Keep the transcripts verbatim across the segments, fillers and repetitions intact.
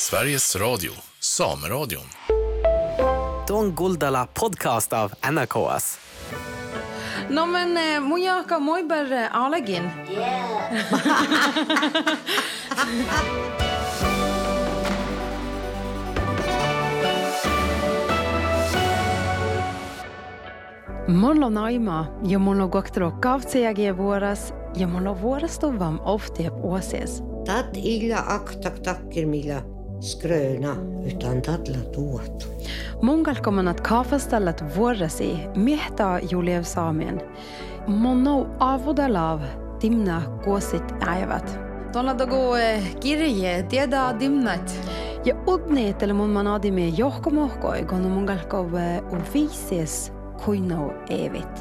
Sveriges Radio, Sameradion. Don Guldala podcast av N R K S. No men eh, mun jaka moiber Alegin. Yeah. Mollo naima, ja mollo goktro kautsejagie vuoras, ja mollo vuorostuvam ofte åses. Tat illa aktak takkirmilla skröna utan tadla tuot. Mungalkomanat kaafastallat vuorasi miehtaa Julev Saamien. Mono avodalav dimna kuosit äivät. Tuolla togo kirje tiedä dimnat. Ja udneetele mun manadime johkomohkoi, kun mungalkov uvises kuino evit.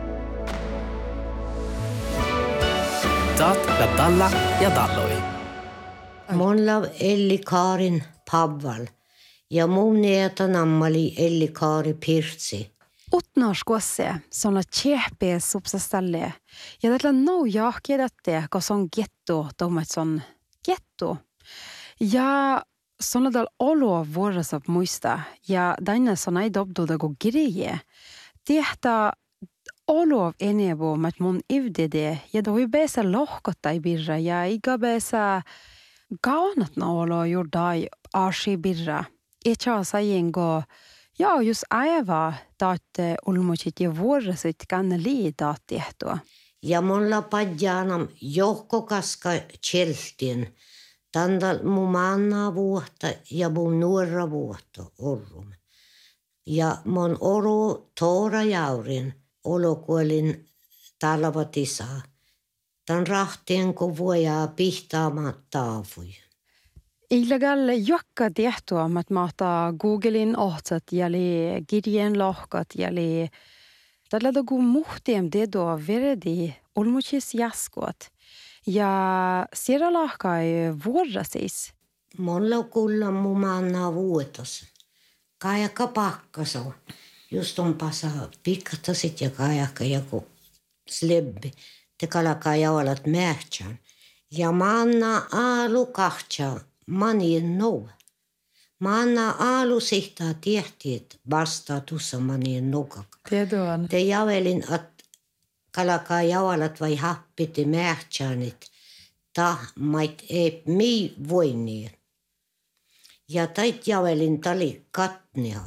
Tat ja dalla ja dalloi. Monlav Elli Kaarin Pavval ja mun neeta nammali Elli Kaari Pirtsi. Utnarskuosse, sonna tjehpe supsastalle. Ja tällä no jahkedatte, kun on getto, tommat son getto. Ja sonna dal olo vuorasap muista. Ja daina sonna ei dobduda go greje. Tehtä olo enebo mat mun ivdede. Ja då besa lohkotta i birra. Ja iga besa gaanat na olo jordai arsi birra. Echa sajengo. Ja, just aiva taatte ulmuchit ja vuorosit kanneli taattiehtoa. Ja monla padjanam johkokaska cheltin. Tandal mun manna vuotta ja mun nuora vuotta orrum. Ja mun oru toora jaurin olokuolin talvatisa. Tan rahtien kun vuojaa pihtaamaan taavui. Illegal jokka tiehtoa, mat mahtaa Googlein ohtsat jäli girjen lohkat jäli. Tällä togu muhtiem dedo veredi ulmuchis jaskot. Ja siellä lahkai vuorasis. Monla kulla mun manna vuotas. Kajaka pakkaso. Just on pasa pikkatasit ja kajaka joku slebbi. Te kalakaa javalat mähtsään. Ja manna aalu kahtsaan. Mani no. Manna aalu sihtaa tiehtiet vastaa tuossa mani nokak. Tiedoan. Te javelin, että kalakaa javalat vai happiti mähtsäänit. Ta mait ei mii voinniin. Ja tait javelin tali katnia.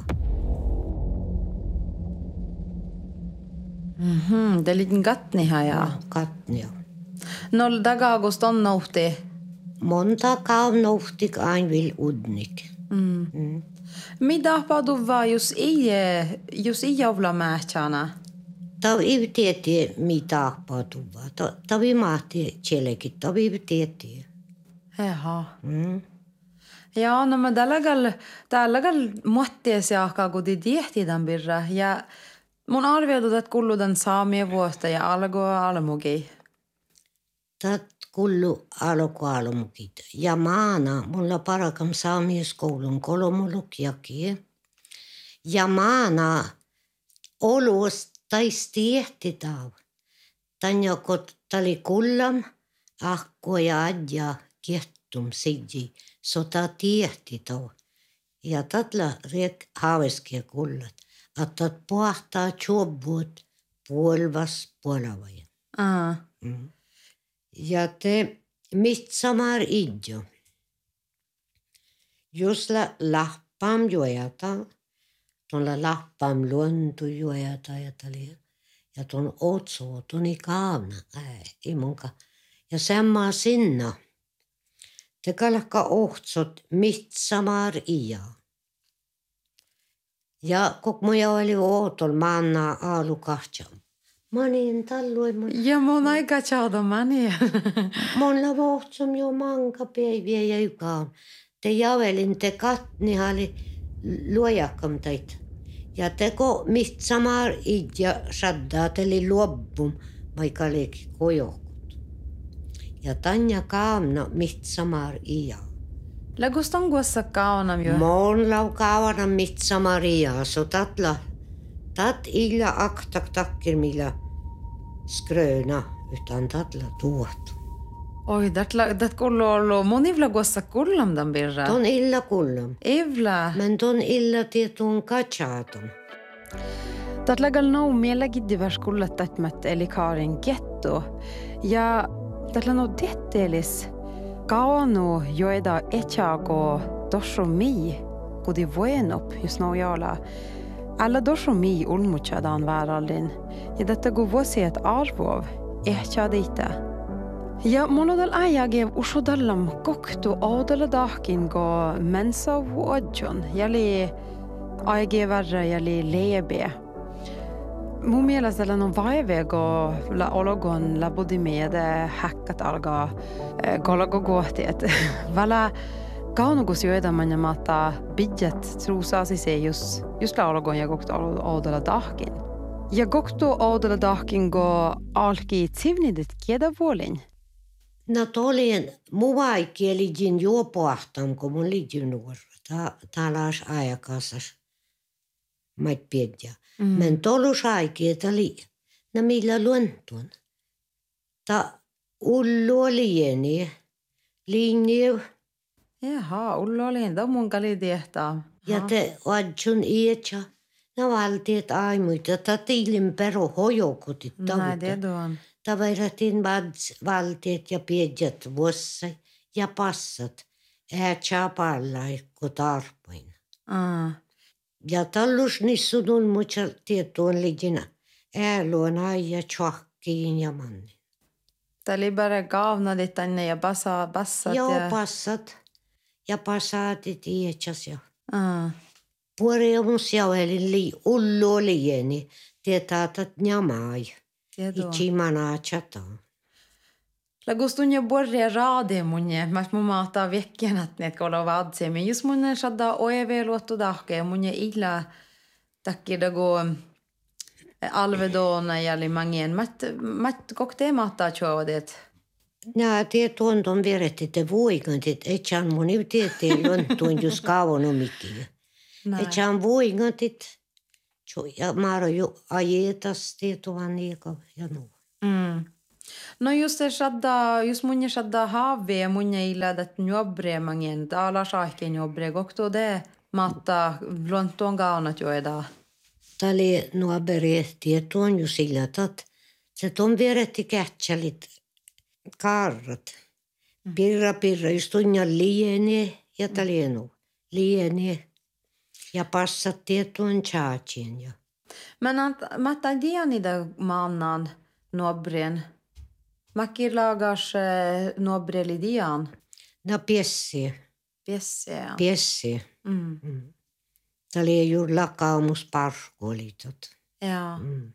Mhm, det liten katniha ja. Katnia. Noll dagagust on nouhti. Monta kauan nouhtik ain vil udnik. Mm. Mm. Mitä padu vaan, jos ei, jos ei javla mähtsänä? Tämä ei tiedä, mitä padu vaan. Tämä ei mahti tjellekin, tämä ei tiedä. Jaha. Mm. Ja, no mä tälläkäl, tälläkäl muotteesi ahkaa, kun te tiehti tämän birra. Ja mun arvioitu, että kullu tämän saamia vuosta ja alkoi almuki. Tämä kullu alkoi almuki. Ja maana, mulla parakam saamieskoulun kolmolukjakin. Ja maana oluus tais tiehti tau. Tän joko tali kullam, ahko ja adja kiehtum siji. Sota tiehti tau. Ja tatla riek haaveskia kullat. Että puhtaa tjobbuut puolvas puolavaja. Aa. Mm. Ja te mitsamar idjo. Jos la lahpam juojata, tuolla lahpam luontu juojata ja tali. Ja tuon otso, tuoni kaavna, ää, imunka. Ja semmaa sinna. Te kalakka ohtsot mitsamar ija. Ja kok muja oli ootol manna aalu kahtsam. Manin tallui mun. Ja mun aika tjauda mani. Mun la vohtsam jo manka päiviä ja ykaan. Te javelin te katnihali luojakam tait. Ja teko mitsamar idja shaddateli luobbum maikaleki kojohkut. Ja tanja kaamna mitsamar ija. Lägustan guassa kaunam jo. Mon lau kaavana mitsamaria, so tatla, tat illa aktak takkirmilla skröna, utan tatla tuot. Oi, tätä tätä kuuluu ollut mun ivla kuossa kullam tämän birra. Ton illa kullam. Ivla. Men ton illa tietun katsaaton. Tätä lägäl nau mielegidivers kullettatmat eli Karin getto. Ja tätä nau dettelis kaanu joida etjaago dorso mi kudi voenop just nau jaala. Alla dorso mi ulmutjadaan väärallin. Ja tätä kun vuosiet arvov etjaadita. Ja monodal äijäge usodallam koktu audalla dahkin go mensa vuodjon. Jali äijäge värre jali leebe. Mun mielestä on vaivego la ologon la bodimede häkkat alga golago kohti, että vällä kaunukus joita man mata bidjet trusaasi se just just la ologon ja koktu audalla dahkin. Ja koktu audalla dahkin go alki tsivnidit kiedavuolin. No tolien muvaikki lidin juopoahtam, kun mun lidin nuorra. Täällä olisi ajakasas. Mait piedjää. Mm. Men tolus aikeeta li. No millä luontuun. Ta ullu lieni. Linjeu. Jaha, ullu lieni. Tämä mun kali tietää. Ja te adjun ietsä. No valtiet aimuita. Ta tiilin peru hojokutit. Näin tiedon. Ta verratin valtiet ja piedjät vuossa ja passat. Äätsä pallai, kun tarpoin. Ah. Ja tallus nissunun mucha tietoon lidina. Ääluon aija tjahkiin ja mannin. Tämä oli bara kaavnadit tänne ja bassa, bassat. Joo, ja... passat. Ja passaatit ietsas ja. Ah. Puoremus jauhelin li ullu lieni. Tietää, että njamai. Tiedon. Itsi manaa chataan. La gustun ja borre rade munje, mas mun maata vekkenat net kolla vadse, men just mun shadda oeve luottu dahke, munje illa takki da go alvedona jälli mangien, mat mat kokte maata chodet. Nää tietoon ton vieretti te voigantit, et chan mun ei tieteen luontuun just kaavonomikin. Et chan voigantit, ja maaro jo ajetas tietoan niika ja nuu. Mm. No just se shadda, just munje shadda haave, munje illa dat njobre mangien, ala shahke njobre, kokto de maata luontuun kaunat joeda. Tali nuobere tietoon ju sillä, että se ton vieretti kähtsälit kaarrat. Pirra pirra, just tunja liene ja talienu. Liene ja passat tietoon tjaatsin. Ja. Men att matta dianida maannan nuobrien. Mäkin laagas nuobre lidian. No piessi. Piesse. Piessi. Mm. Mm. Tali juuri lakaumus parku oli tot. Ja. Mm.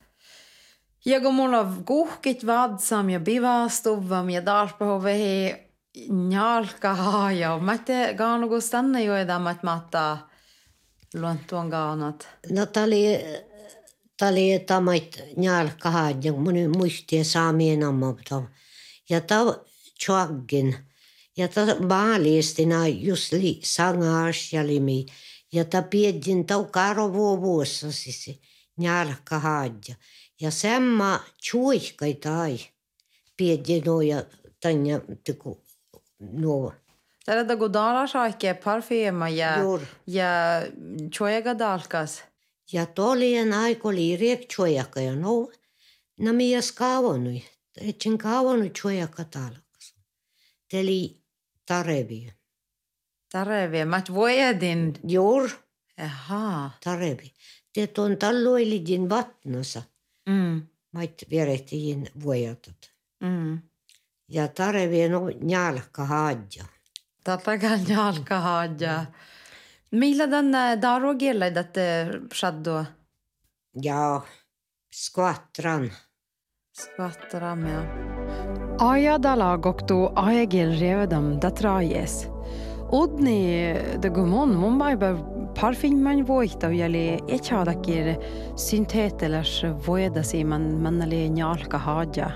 Ja kun mulla on kuhkit vadsam ja bivastuvam ja darpaho vehi njalkahaa ja mä te gaanukus tänne joida mat matta luontuon gaanat. No tali tali tamait njalkahaa ja mun muistia saamien ammapta. Ja ta chuaggin. Ja ta maaliestina just li sangaas ja limi. Ja ta piedin tau karovuo vuossasisi njalkahaa. Ja semma chuihkai tai piedin noja tanja tiku nuo. Täällä kun daala saikee parfyma ja Jur. ja chuega dalkas. Ja tolien aiko oli riek chuiaka ja no na mies kaavonui. Etsin kaavonui chuiaka talkas. Teli tarevi. Tarevi, mä voidin. Jur. Jaha. Tarevi. Te on talloilidin vatnasa. Mm. Mait vierettiin vuojatot. Mm. Ja tarevi no njalka haadja. Tällä jalka haja. Millä tänne darogella tätä shaddo? Ja skvattran. Skvattramia. Ajadala goktu aegel revdam datrajes. Udni de gumon mumbaiba parfymman voita jali echadakir syntetelas voedasi man manali njalka haja.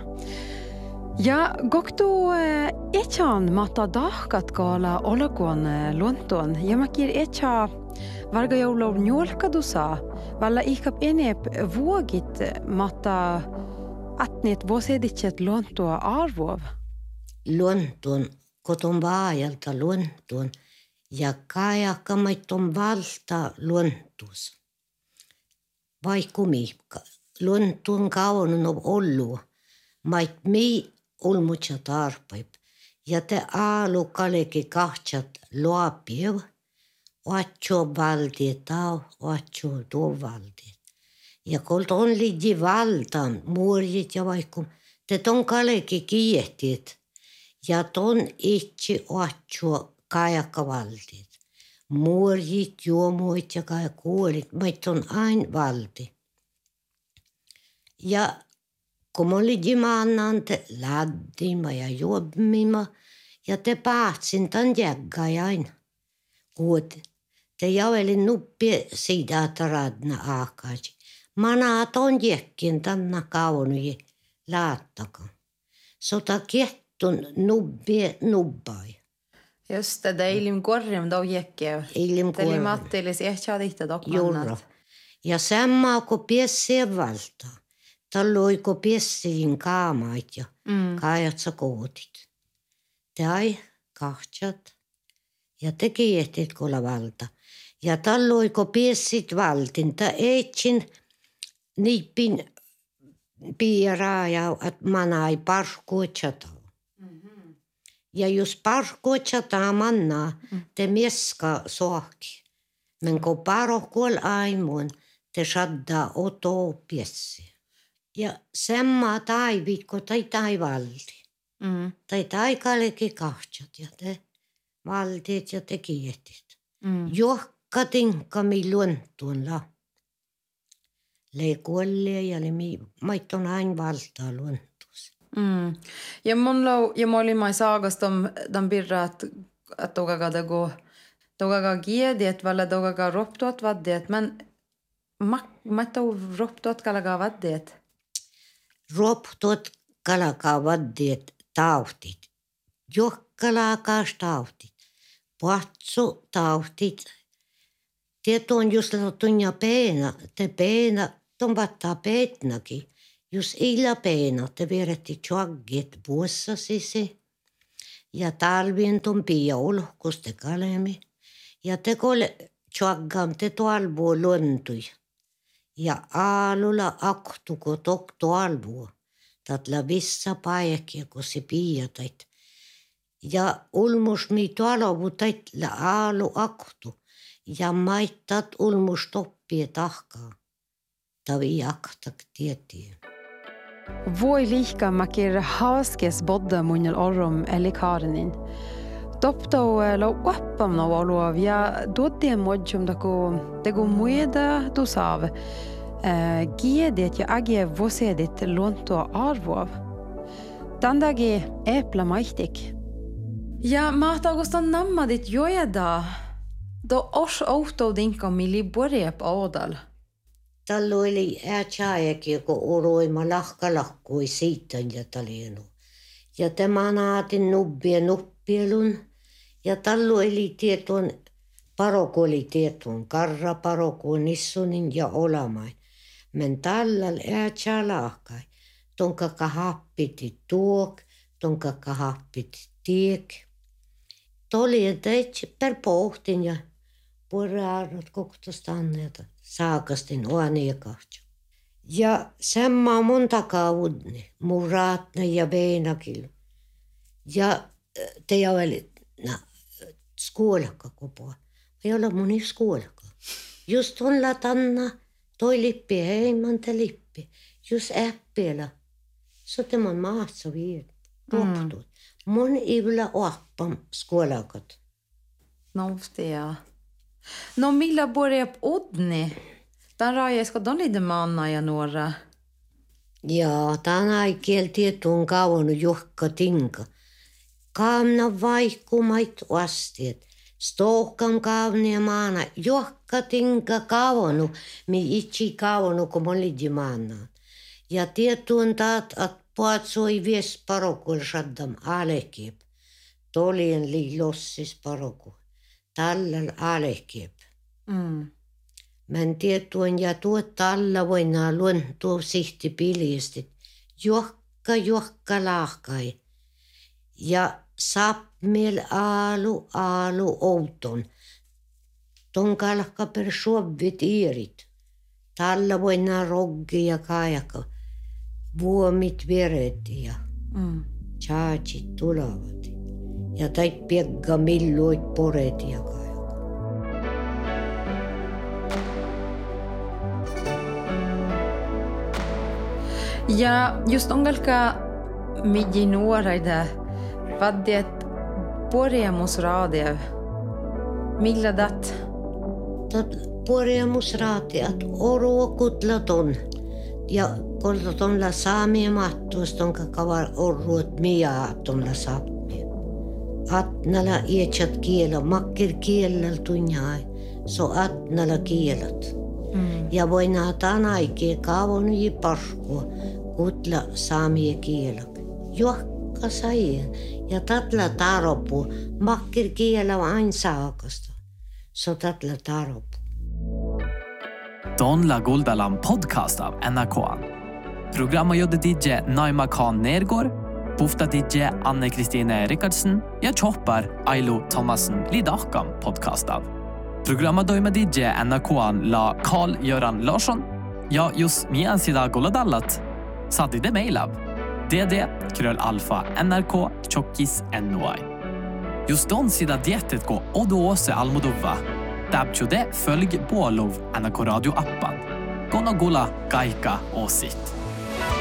Ja goktu echan mata dahkat gala olagon lonton. Ja makir echa varga joulor njolkadusa. Valla ikap enep vågit mata atnet vosedichet lontoa arvov. luontoon, koton vaajalta luontoon ja kajakka maitton valta luontuus. Vaikka mi, luontoon kauan on ollut, mait mi ulmutsa tarpeip. Ja te aalu kaleki kahtsat luopiev, oatso valtiet tau, oatso tuo valtiet. Ja kolta on lidi valtaan muorjit ja vaikka te ton kaleki kiehtiet. Ja ton itse oatso kajakka valtiet. Muorjit, juomuit ja kai kuolit, mait on ain valti. Ja kun mä olin maanaan te laddima ja juomima ja te paatsin tämän jäggajain. Kuut te javelin nuppi siitä, että radna aakaisi. Mä naat on jäkkin tänne kaunui laattaka. Sota kiehtun nubbi nubbai. Just det, det är ilim korrim då jäkkiä. Ilim Det är mattelis ehkä tihtä Juura. dokmannat. Ja sammaa kun piesseen valtaa. Talloi kun piessiin kaamait ja Mm. kaajat sä kootit. Te ai kahtsat ja te kiehtit kolla valta. Ja talloi kun piessit valtin, ta eitsin niippin piiraa ja at manai parkuotsataa. Mm-hmm. Ja jos parkuotsataa mannaa, te mieska sohki. Men kun parohkuol aimuun, te saddaa otoo piessi. Ja semmaa taivitko tai taivalti. Mm. Tai taikallekin kahtsat ja te valtiet ja te kiehtit. Mm. Johka tinkka mi luontuunla. Le kuolle ja le mi maitton ain valtaa luontuus. Mm. Ja mun lau, ja mä olin mai saagast om den birra att att togaga det gå togaga giediet valla togaga roptuot vaddiet men mak maitto roptuot kalaga vaddiet. Roptot kalakaa vaddiet tautit. Johkalakaas tautit. Patsu tautit. Tieto on just tunja peena. Te peena, ton vattaa peetnakin. Jos illa peena, te vieretti tjoggit vuossasisi. Ja talvien ton pia olhkus te kalemi. Ja te kole tjoggam te tualvuu luontui. Ja aalulla aktuko tok tualvuu. Tatla vissa paikkia, kun se piiatait. Ja ulmus mi tualovutait la aalu aktu. Ja maittat ulmus toppie tahkaa. Tavi aktak tiettiin. Voi liika makir haaskes bodda munjal orrom eli kaarinin. Topto lo uppam no oluv ja dodde modjum dako dego mueda du sav. Uh, Giedet ja agie vosedit luonto arvov. Tandagi epla maihtik. Ja maata augustan nammadit joeda. Do os auto dinka mili borjep audal. Tallo oli äätsääjäkin, kun uroima lahkalakkui siitä ja talienu. Ja tämä naatin nubbien nuppielun. Ja tallo oli tietoon, paroko oli tietoon, karra paroko nissunin ja olamain. Men tallal äätsää lahkai. Tonka kahappiti tuok, tonka kahappiti tiek. Tolien teitsi per pohtin ja puolraarot koktosta anneeta. Saakastin oani kahtsa. Ja semma monta kaudni, muraatne ja veinakil. Ja te javeli, na, skuolakka kopoa. Ei ole moni skuolakka. Just on latanna, toi lippi heiman te lippi. Just äppielä. Så te mon maatsa viet. Roptuut. Mm. Mon ivla oappam skuolakat. Novstia. No milla borjep odni. Tän raajeska don lite manna ja nuora. Jaa, tänä kielti tuon kauan johka tinka. Kaamna vaikkumait vastiet. Stohkam kaavnia maana. Johka tinka kauanu. Mi itsi kauanu, kun mä olin maanaan. Ja tietuun taat, että puatsoi vies parokul shaddam alekiep. Tolien li lossis parokul. Tallal alekiep. Mm. Men tietuun ja tuotta alla voinaa luontua sihti piljesti. Johka, johka lahkai. ja sapmel aalu aalu outon. Ton kalkka per sovit iirit. Tällä voidaan roggi ja kajaka. Vuomit veret ja Mm. tjaatsit tulevat. Ja tait piekka milloit poret ja kajaka. Ja just ongelka midi nuoraida vaddet Porjamos radio. Millä dat? Tot Porjamos-raati, että oruokutlaton. Ja koltatonla saamia mahtuustonka kavar oruot miaatonla saapmia. Atnala ietsat kiela, makkir kielellä tunjai. So atnala kielat. Mm. Ja voinaa tanaikia kaavon i paskua, kutla saamia kielak. Juokka saien ja tatla taropu, makkir kielä ain saakasta. So tatla taropu. Don la Goldalam podcast av N R K. Programmet gjorde D J Naima Khan Nergård, Bufta D J Anne-Kristine Rikardsen, ja choppar Ailo Thomasen Lidakam podcast av. Programmet doima D J N R K la Carl-Göran Larsson, ja just mian sida Goladallat, satt i det mail av dd kröll alfa nrk tjockis noi. Just don sida dietet gå odoose almodova. Dabcho det följ Bålov N R K radio-appen. Gonna gola gaika och sitt.